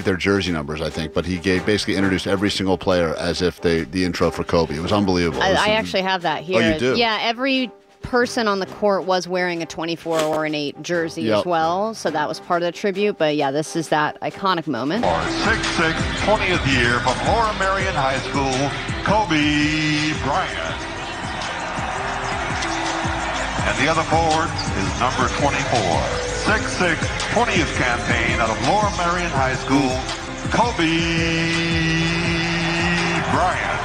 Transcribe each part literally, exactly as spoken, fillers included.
their jersey numbers, I think, but he gave basically introduced every single player as if they the intro for Kobe. It was unbelievable. I, was, I actually have that here. Oh, you do? Yeah, every person on the court was wearing a twenty-four or an eight jersey Yep. as well, so that was part of the tribute. But yeah, this is that iconic moment. For six six, twentieth year from Laura Marion High School, Kobe Bryant. And the other forward is number twenty-four. six six, twentieth campaign out of Laura Marion High School, Kobe Bryant.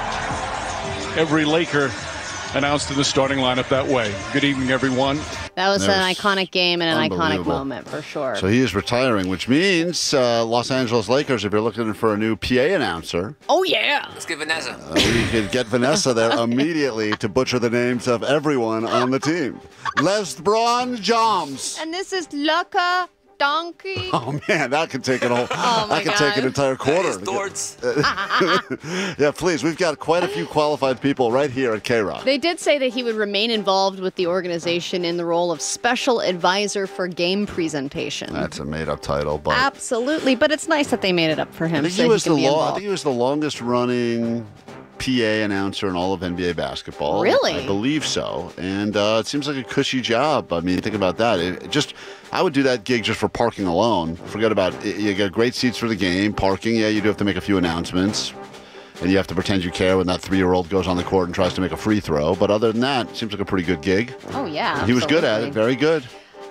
Every Laker announced in the starting lineup that way. Good evening, everyone. That was That an was iconic game and an iconic unbelievable. moment for sure. So he is retiring, which means uh, Los Angeles Lakers, if you're looking for a new P A announcer, oh yeah, Let's get Vanessa. uh, we could get Vanessa there immediately to butcher the names of everyone on the team. LeBron James. and this is Luka Donkey. Oh man, that could take an whole. Oh, my that could take an God. entire quarter. That is Dortz. Yeah, please. We've got quite a few qualified people right here at K-Rock. They did say that he would remain involved with the organization in the role of special advisor for game presentation. That's a made-up title, but Absolutely, but it's nice that they made it up for I him think so he was he can the be lo- I involved. think he was the longest-running P A announcer in all of N B A basketball. Really? I believe so. And uh, it seems like a cushy job. I mean, think about that. It, it just, I would do that gig just for parking alone. Forget about it. You get great seats for the game, parking. Yeah, you do have to make a few announcements. And you have to pretend you care when that three-year-old goes on the court and tries to make a free throw. But other than that, it seems like a pretty good gig. Oh yeah, He was good at it. absolutely. Very good.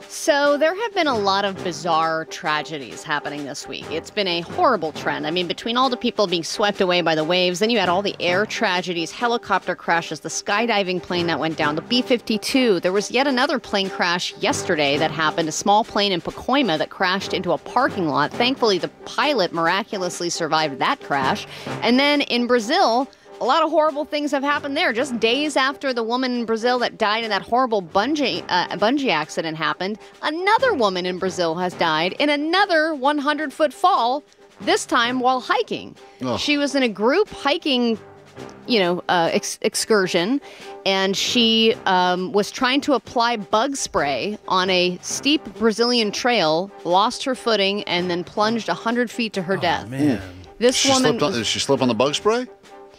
So there have been a lot of bizarre tragedies happening this week. It's been a horrible trend. I mean, between all the people being swept away by the waves, then you had all the air tragedies, helicopter crashes, the skydiving plane that went down, the B fifty-two. There was yet another plane crash yesterday that happened, a small plane in Pacoima that crashed into a parking lot. Thankfully, the pilot miraculously survived that crash. And then in Brazil, a lot of horrible things have happened there. Just days after the woman in Brazil that died in that horrible bungee uh, bungee accident happened, another woman in Brazil has died in another hundred foot fall, this time while hiking. Ugh. She was in a group hiking, you know, uh, ex- excursion, and she um, was trying to apply bug spray on a steep Brazilian trail, lost her footing, and then plunged one hundred feet to her death. Man. This She woman slipped on, was- did she slip on the bug spray?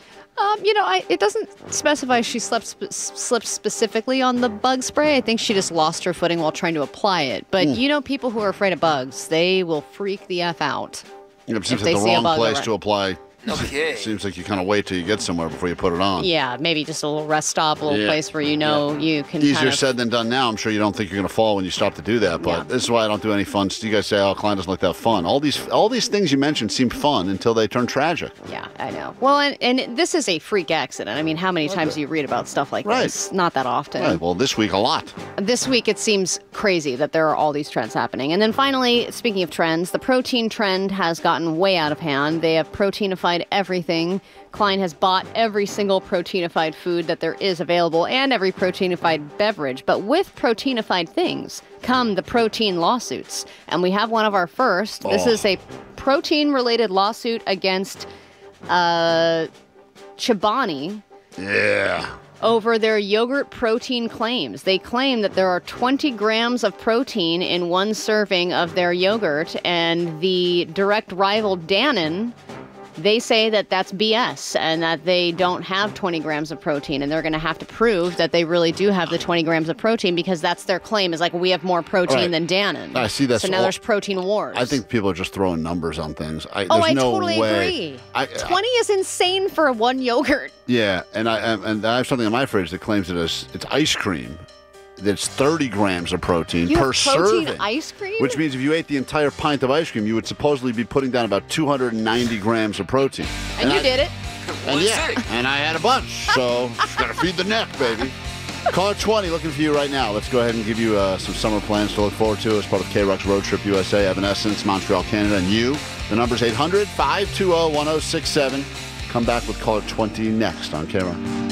Um, you know, I, it doesn't specify she slept sp- slipped specifically on the bug spray. I think she just lost her footing while trying to apply it. But Hmm. you know, people who are afraid of bugs, they will freak the F out. It seems they like the see a wrong bug place around. to apply. Okay. Seems like you kind of wait till you get somewhere before you put it on. Yeah, maybe just a little rest stop, a little Yeah. place where you know you can Easier kind of... said than done now. I'm sure you don't think you're going to fall when you stop to do that, but Yeah. this is why I don't do any fun. You guys say, "Oh, Klein doesn't look that fun." All these, all these things you mentioned seem fun until they turn tragic. Yeah, I know. Well, and, and this is a freak accident. I mean, how many times do you read about stuff like Right. this? Not that often. Right, well, this week a lot. This week, it seems crazy that there are all these trends happening. And then finally, speaking of trends, the protein trend has gotten way out of hand. They have proteinified everything. Klein has bought every single proteinified food that there is available and every proteinified beverage. But with proteinified things come the protein lawsuits. And we have one of our first. This Oh. is a protein-related lawsuit against uh, Chobani Yeah. over their yogurt protein claims. They claim that there are twenty grams of protein in one serving of their yogurt, and the direct rival Dannon, they say that that's B S and that they don't have twenty grams of protein, and they're going to have to prove that they really do have the twenty grams of protein because that's their claim, is like, we have more protein Right. than Dannon. I see that's So now all- there's protein wars. I think people are just throwing numbers on things. I, Oh, there's I no totally way. agree. I, twenty is insane for one yogurt. Yeah, and I and I have something in my fridge that claims that it's, it's ice cream. That's thirty grams of protein You per have protein serving. ice cream? Which means if you ate the entire pint of ice cream, you would supposedly be putting down about two hundred ninety grams of protein. And, you I- did it. And One yeah, sitting. and I had a bunch, so just gotta feed the neck, baby. Caller twenty looking for you right now. Let's go ahead and give you uh, some summer plans to look forward to as part of K-Rock's Road Trip U S A, Evanescence, Montreal, Canada, and you. The number's eight hundred, five two zero, one zero six seven. Come back with caller twenty next on K-Rock.